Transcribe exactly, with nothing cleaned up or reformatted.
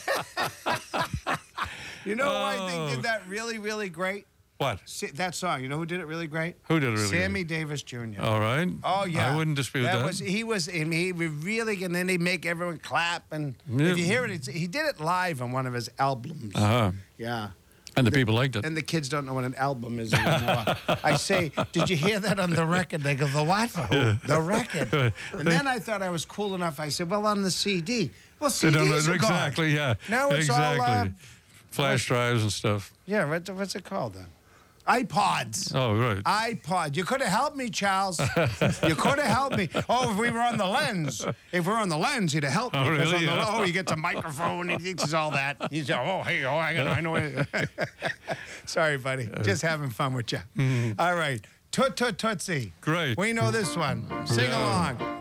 You know who I think Oh. did that really, really great? What? Si- That song. You know who did it really great? Who did it really Sammy Davis Junior All right. Oh yeah, I wouldn't dispute that. Was he was and he was really and then he'd make everyone clap and Yeah. if you hear it, it's, he did it live on one of his albums. Uh-huh. Yeah. And the people liked it. And the kids don't know what an album is anymore. I say, did you hear that on the record? They go, the what? Oh, the record. And then I thought I was cool enough. I said, well, on the C D. Well, C They Ds don't know- are gone. exactly, yeah. Now it's exactly. all, uh, Flash drives and stuff. Yeah, what, what's it called then? iPods. Oh, right. iPod. You could have helped me, Charles. You could have helped me. Oh, if we were on the lens. If we were on the lens, he'd have helped me. Oh, 'Cause really? on the- Yeah. oh, he gets a microphone. He thinks all that. He's oh, hey, oh, I, I know it. Sorry, buddy. Just having fun with you. All right. Toot, toot, tootsie. Great. We know this one. Sing Yeah. along.